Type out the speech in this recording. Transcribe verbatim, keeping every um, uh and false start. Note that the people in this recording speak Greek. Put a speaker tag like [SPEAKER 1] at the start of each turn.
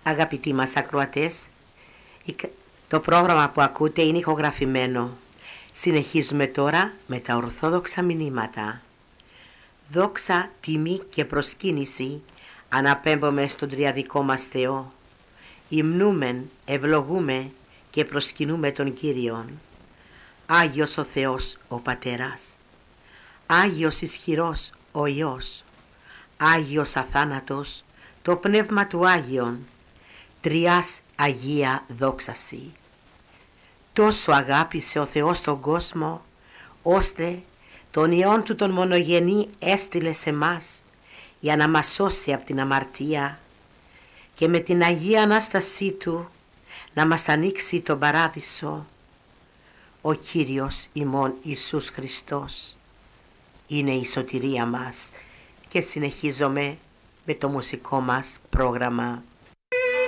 [SPEAKER 1] Αγαπητοί μας ακροατές, το πρόγραμμα που ακούτε είναι ηχογραφημένο. Συνεχίζουμε τώρα με τα ορθόδοξα μηνύματα. Δόξα, τιμή και προσκύνηση αναπέμπουμε στον τριαδικό μας Θεό. Υμνούμεν, ευλογούμε και προσκυνούμε τον Κύριον. Άγιος ο Θεός ο Πατέρας, Άγιος ισχυρός ο Υιός, Άγιος αθάνατος το Πνεύμα του Άγιον, Τριάς Αγία δόξαση. Τόσο αγάπησε ο Θεός τον κόσμο, ώστε τον Υιόν του τον μονογενή έστειλε σε μας για να μας σώσει από την αμαρτία και με την Αγία Ανάστασή Του να μας ανοίξει τον παράδεισο. Ο Κύριος ημών Ιησούς Χριστός είναι η σωτηρία μας και συνεχίζουμε με το μουσικό μας πρόγραμμα.